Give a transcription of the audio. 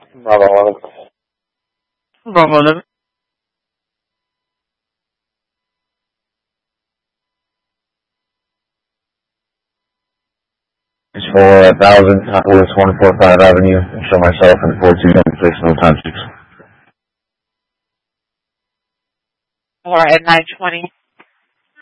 Bravo 11. Bravo 11. It's for 1000, West 145 Avenue. Show myself in 42 place, no time 6. Or at 920.